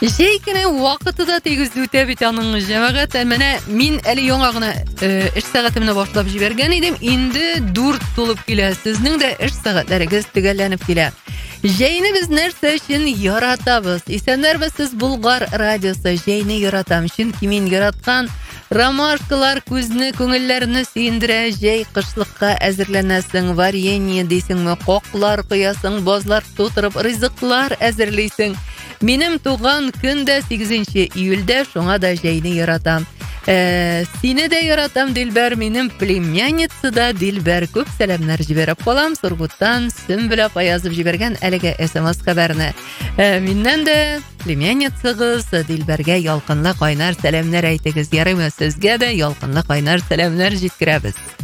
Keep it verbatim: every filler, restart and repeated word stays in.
Җәй көне вакыты да тигез үтә бит аның җәмәгать. Менә мин әле яңа гына эш сәгатемне башлап җибәргән идем. Инде дүрт тулып килә. Сезнең дә эш сәгатьләрегез төгәлләнеп килә. Җәйне без нәрсә өчен яратабыз? Исәннәрбез, сез Булгар радиосы. Җәйне яратам. Чөнки мин яраткан ромашкалар күзне, күңелләрне сөендерә. Җәй кышлыкка әзерләнәсең, варенье дисеңме, коклар коясың, базлар тутырып, ризыклар әзерлисең. Минем туган көн дә сигезенче июльдә, шуңа да җәйне яратам. Э, сине дә яратам, Дилбәр, минем племянница да Дилбәр. Күп сәламнәр җибәреп калам. Сургуттан Сөмбел апа язып җибәргән әлеге эс-эм-эс хәбәрне. Э, миннән дә племянницагыз Дилбәргә ялкынлы кайнар сәламнәр әйтегез. Ярыймы, сезгә дә ялкынлы кайнар сәламнәр җиткерәбез.